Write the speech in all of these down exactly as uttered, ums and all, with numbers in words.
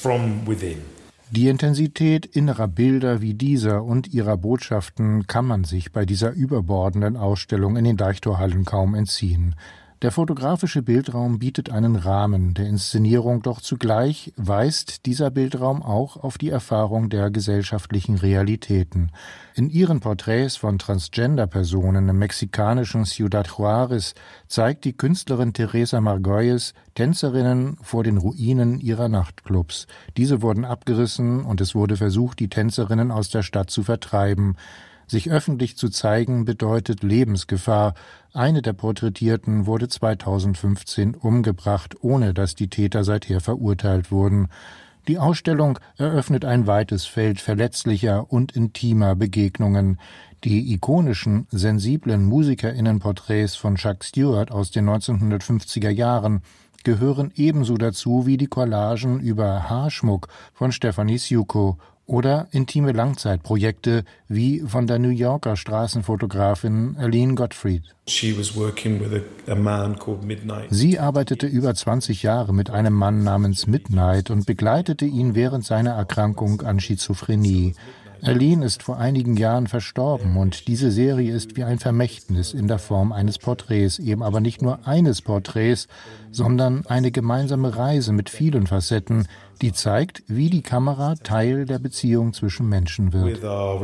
from within. Die Intensität innerer Bilder wie dieser und ihrer Botschaften kann man sich bei dieser überbordenden Ausstellung in den Deichtorhallen kaum entziehen. Der fotografische Bildraum bietet einen Rahmen der Inszenierung, doch zugleich weist dieser Bildraum auch auf die Erfahrung der gesellschaftlichen Realitäten. In ihren Porträts von Transgender-Personen im mexikanischen Ciudad Juárez zeigt die Künstlerin Teresa Margolles Tänzerinnen vor den Ruinen ihrer Nachtclubs. Diese wurden abgerissen und es wurde versucht, die Tänzerinnen aus der Stadt zu vertreiben. Sich öffentlich zu zeigen bedeutet Lebensgefahr. Eine der Porträtierten wurde zweitausendfünfzehn umgebracht, ohne dass die Täter seither verurteilt wurden. Die Ausstellung eröffnet ein weites Feld verletzlicher und intimer Begegnungen. Die ikonischen, sensiblen MusikerInnenporträts von Chuck Stewart aus den neunzehnhundertfünfziger Jahren gehören ebenso dazu wie die Collagen über Haarschmuck von Stephanie Sciucco oder intime Langzeitprojekte wie von der New Yorker Straßenfotografin Aline Gottfried. She was working with a, a man called Midnight. Sie arbeitete über zwanzig Jahre mit einem Mann namens Midnight und begleitete ihn während seiner Erkrankung an Schizophrenie. Aline ist vor einigen Jahren verstorben und diese Serie ist wie ein Vermächtnis in der Form eines Porträts, eben aber nicht nur eines Porträts, sondern eine gemeinsame Reise mit vielen Facetten, die zeigt, wie die Kamera Teil der Beziehung zwischen Menschen wird.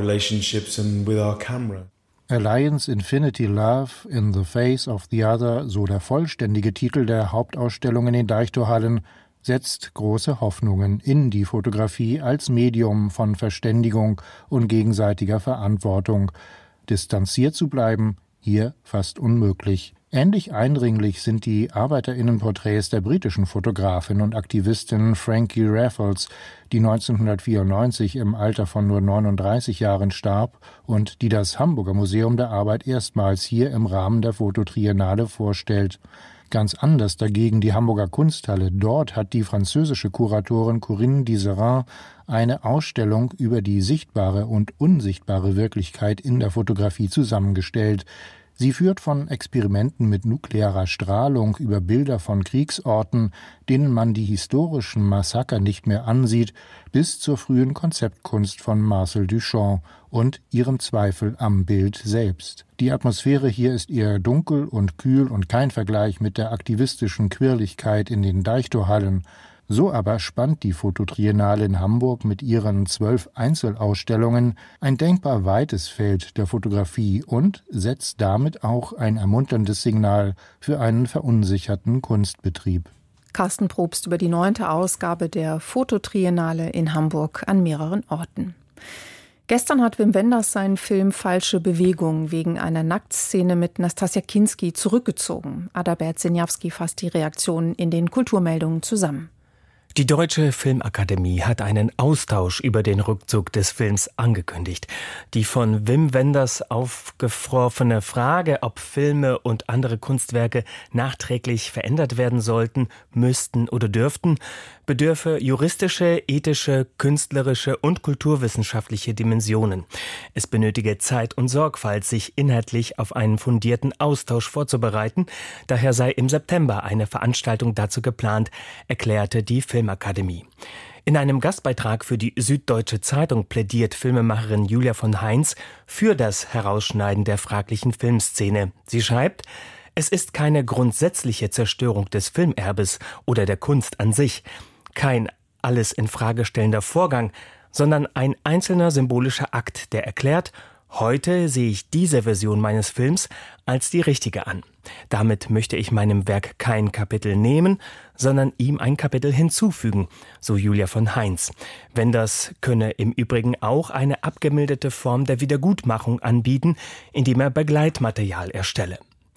Alliance Infinity Love in the Face of the Other, so der vollständige Titel der Hauptausstellung in den Deichtorhallen, setzt große Hoffnungen in die Fotografie als Medium von Verständigung und gegenseitiger Verantwortung. Distanziert zu bleiben, hier fast unmöglich. Ähnlich eindringlich sind die ArbeiterInnenporträts der britischen Fotografin und Aktivistin Frankie Raffles, die neunzehnhundertvierundneunzig im Alter von nur neununddreißig Jahren starb und die das Hamburger Museum der Arbeit erstmals hier im Rahmen der Fototriennale vorstellt. Ganz anders dagegen die Hamburger Kunsthalle. Dort hat die französische Kuratorin Corinne Diserin eine Ausstellung über die sichtbare und unsichtbare Wirklichkeit in der Fotografie zusammengestellt. Sie führt von Experimenten mit nuklearer Strahlung über Bilder von Kriegsorten, denen man die historischen Massaker nicht mehr ansieht, bis zur frühen Konzeptkunst von Marcel Duchamp und ihrem Zweifel am Bild selbst. Die Atmosphäre hier ist eher dunkel und kühl und kein Vergleich mit der aktivistischen Quirligkeit in den Deichtorhallen. So aber spannt die Fototriennale in Hamburg mit ihren zwölf Einzelausstellungen ein denkbar weites Feld der Fotografie und setzt damit auch ein ermunterndes Signal für einen verunsicherten Kunstbetrieb. Carsten Probst über die neunte Ausgabe der Fototriennale in Hamburg an mehreren Orten. Gestern hat Wim Wenders seinen Film Falsche Bewegung wegen einer Nacktszene mit Nastassja Kinski zurückgezogen. Adalbert Siniawski fasst die Reaktionen in den Kulturmeldungen zusammen. Die Deutsche Filmakademie hat einen Austausch über den Rückzug des Films angekündigt. Die von Wim Wenders aufgeworfene Frage, ob Filme und andere Kunstwerke nachträglich verändert werden sollten, müssten oder dürften, bedürfe juristische, ethische, künstlerische und kulturwissenschaftliche Dimensionen. Es benötige Zeit und Sorgfalt, sich inhaltlich auf einen fundierten Austausch vorzubereiten. Daher sei im September eine Veranstaltung dazu geplant, erklärte die Filmakademie. In einem Gastbeitrag für die Süddeutsche Zeitung plädiert Filmemacherin Julia von Heinz für das Herausschneiden der fraglichen Filmszene. Sie schreibt: Es ist keine grundsätzliche Zerstörung des Filmerbes oder der Kunst an sich, kein alles in Frage stellender Vorgang, sondern ein einzelner symbolischer Akt, der erklärt: Heute sehe ich diese Version meines Films als die richtige an. Damit möchte ich meinem Werk kein Kapitel nehmen, sondern ihm ein Kapitel hinzufügen, so Julia von Heinz. Wenders könne im Übrigen auch eine abgemilderte Form der Wiedergutmachung anbieten, indem er Begleitmaterial erstelle.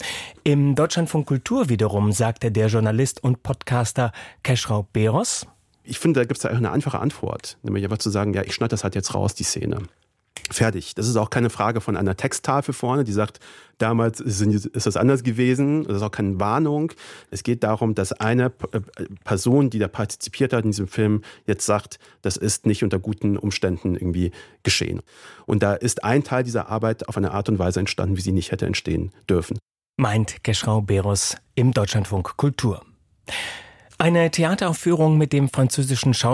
Im Deutschlandfunk Kultur wiederum sagte der Journalist und Podcaster Keschrau Beros: Ich finde, da gibt es da eine einfache Antwort, nämlich einfach zu sagen, ja, ich schneide das halt jetzt raus, die Szene. Fertig. Das ist auch keine Frage von einer Texttafel vorne, die sagt, damals ist das anders gewesen. Das ist auch keine Warnung. Es geht darum, dass eine Person, die da partizipiert hat in diesem Film, jetzt sagt, das ist nicht unter guten Umständen irgendwie geschehen. Und da ist ein Teil dieser Arbeit auf eine Art und Weise entstanden, wie sie nicht hätte entstehen dürfen. Meint Keschrau Beros im Deutschlandfunk Kultur. Eine Theateraufführung mit dem französischen Schauspieler